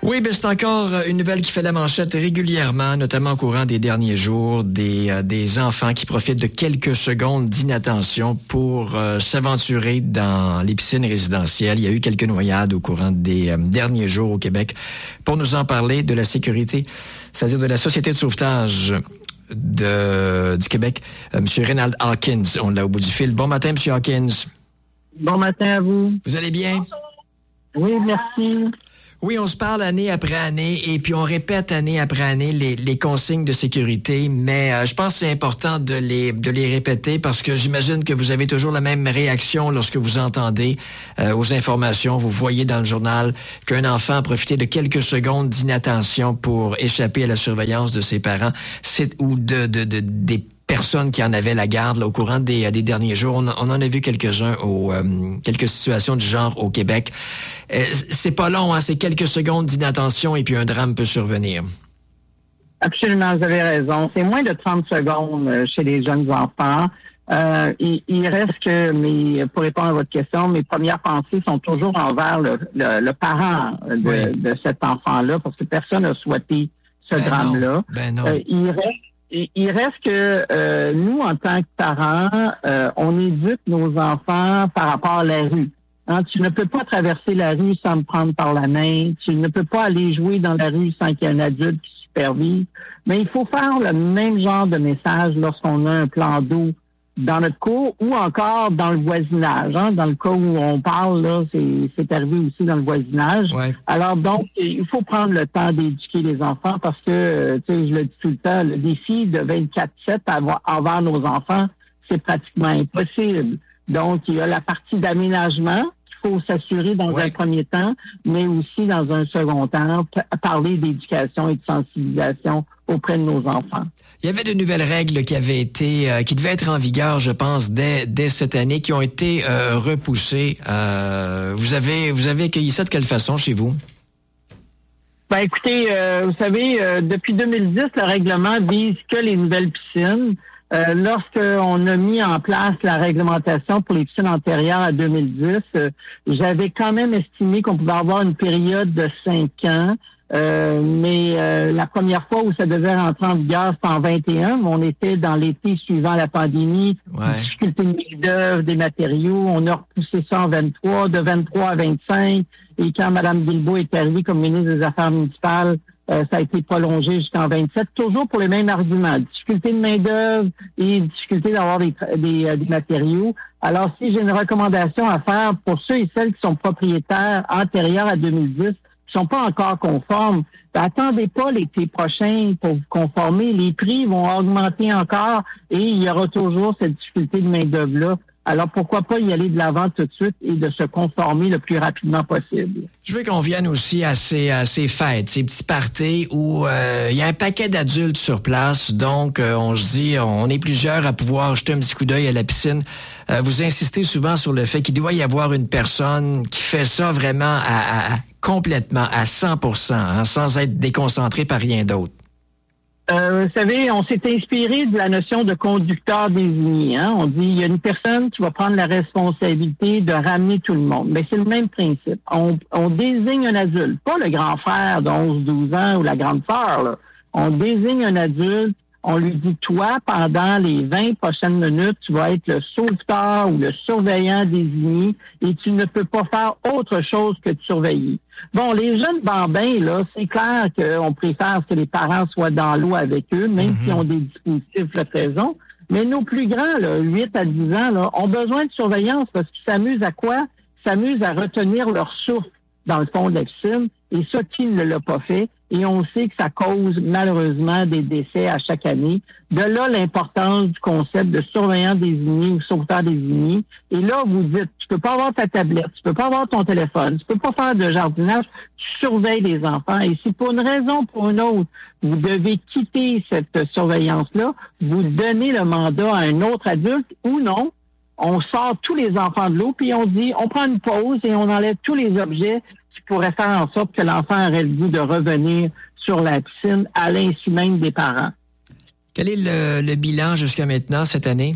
Oui, ben c'est encore une nouvelle qui fait la manchette régulièrement, notamment au courant des derniers jours, des enfants qui profitent de quelques secondes d'inattention pour s'aventurer dans les piscines résidentielles. Il y a eu quelques noyades au courant des derniers jours au Québec. Pour nous en parler de la sécurité, c'est-à-dire de la Société de sauvetage du Québec, Monsieur Reynald Hawkins, on l'a au bout du fil. Bon matin, Monsieur Hawkins. Bon matin à vous. Vous allez bien? Oui, merci. Oui, on se parle année après année et puis on répète année après année les consignes de sécurité, mais je pense que c'est important de les répéter parce que j'imagine que vous avez toujours la même réaction lorsque vous entendez aux informations, vous voyez dans le journal qu'un enfant a profité de quelques secondes d'inattention pour échapper à la surveillance de ses parents, ou des personnes qui en avaient la garde là, au courant des derniers jours. On en a vu quelques-uns quelques situations du genre au Québec. C'est pas long, hein, c'est quelques secondes d'inattention et puis un drame peut survenir. Absolument, vous avez raison. C'est moins de 30 secondes chez les jeunes enfants. Il reste que, pour répondre à votre question, mes premières pensées sont toujours envers le parent de cet enfant-là, parce que personne n'a souhaité ce drame-là. Il reste que nous, en tant que parents, on éduque nos enfants par rapport à la rue. Hein, tu ne peux pas traverser la rue sans me prendre par la main. Tu ne peux pas aller jouer dans la rue sans qu'il y ait un adulte qui supervise. Mais il faut faire le même genre de message lorsqu'on a un plan d'eau dans notre cour ou encore dans le voisinage. Hein, dans le cas où on parle, là, c'est arrivé aussi dans le voisinage. Ouais. Alors donc, il faut prendre le temps d'éduquer les enfants parce que, tu sais, je le dis tout le temps, le défi de 24/7 envers nos enfants, c'est pratiquement impossible. Donc, il y a la partie d'aménagement qu'il faut s'assurer dans un premier temps, mais aussi dans un second temps, parler d'éducation et de sensibilisation auprès de nos enfants. Il y avait de nouvelles règles qui devaient être en vigueur, je pense, dès cette année, qui ont été repoussées. Vous avez accueilli ça de quelle façon chez vous? Ben, écoutez, vous savez, depuis 2010, le règlement vise que les nouvelles piscines. Lorsqu'on a mis en place la réglementation pour les piscines antérieures à 2010, j'avais quand même estimé qu'on pouvait avoir une période de 5 ans. Mais la première fois où ça devait rentrer en vigueur, c'était en 21, mais on était dans l'été suivant la pandémie, difficulté de main-d'œuvre, des matériaux, on a repoussé ça en 23, de 23 à 25, et quand Mme Guilbeault est arrivée comme ministre des Affaires municipales, ça a été prolongé jusqu'en 27, toujours pour les mêmes arguments, difficulté de main-d'œuvre et difficulté d'avoir des matériaux. Alors, si j'ai une recommandation à faire pour ceux et celles qui sont propriétaires antérieurs à 2010, qui sont pas encore conformes, attendez pas l'été prochain pour vous conformer. Les prix vont augmenter encore et il y aura toujours cette difficulté de main-d'œuvre-là. Alors, pourquoi pas y aller de l'avant tout de suite et de se conformer le plus rapidement possible. Je veux qu'on vienne aussi à ces fêtes, ces petits parties où il y a un paquet d'adultes sur place. Donc, on se dit, on est plusieurs à pouvoir jeter un petit coup d'œil à la piscine. Vous insistez souvent sur le fait qu'il doit y avoir une personne qui fait ça vraiment complètement, à 100%, hein, sans être déconcentré par rien d'autre. Vous savez, on s'est inspiré de la notion de conducteur désigné. Hein? On dit, il y a une personne qui va prendre la responsabilité de ramener tout le monde. Mais c'est le même principe. On désigne un adulte, pas le grand frère de 11-12 ans ou la grande sœur. Là. On désigne un adulte. On lui dit, toi, pendant les 20 prochaines minutes, tu vas être le sauveteur ou le surveillant désigné et tu ne peux pas faire autre chose que de surveiller. Bon, les jeunes bambins, là, c'est clair qu'on préfère que les parents soient dans l'eau avec eux, même s'ils ont des dispositifs de raison. Mais nos plus grands, là, 8 à 10 ans, là, ont besoin de surveillance parce qu'ils s'amusent à quoi? Ils s'amusent à retenir leur souffle dans le fond de la piscine. Et ça, qui ne l'a pas fait? Et on sait que ça cause malheureusement des décès à chaque année. De là, l'importance du concept de surveillant désigné ou sauveteur désigné. Et là, vous dites, tu peux pas avoir ta tablette, tu peux pas avoir ton téléphone, tu peux pas faire de jardinage, tu surveilles les enfants. Et si pour une raison ou pour une autre, vous devez quitter cette surveillance-là, vous donnez le mandat à un autre adulte ou non, on sort tous les enfants de l'eau, puis on dit, on prend une pause et on enlève tous les objets qui pourraient faire en sorte que l'enfant aurait le goût de revenir sur la piscine à l'insu même des parents. Quel est le bilan jusqu'à maintenant cette année?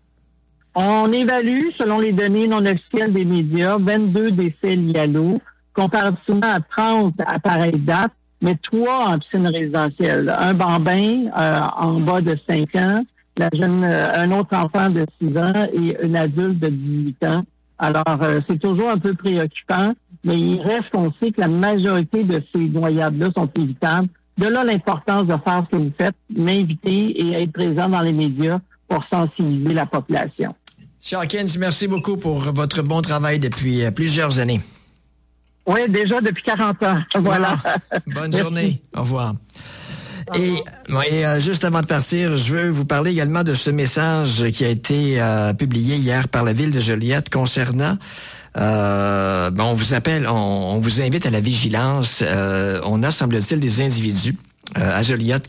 On évalue, selon les données non officielles des médias, 22 décès liés à l'eau. comparativement à 30 à pareille date, mais 3 en piscine résidentielle. Un bambin en bas de 5 ans, un autre enfant de 6 ans et une adulte de 18 ans. Alors, c'est toujours un peu préoccupant, mais il reste qu'on sait que la majorité de ces noyades-là sont évitables. De là, l'importance de faire ce que vous faites, m'inviter et être présent dans les médias pour sensibiliser la population. M. Hawkins, merci beaucoup pour votre bon travail depuis plusieurs années. Oui, déjà depuis 40 ans. Voilà. Bonne journée. Au revoir. Et juste avant de partir, je veux vous parler également de ce message qui a été publié hier par la ville de Joliette concernant on vous appelle, on vous invite à la vigilance. On a, semble-t-il, des individus à Joliette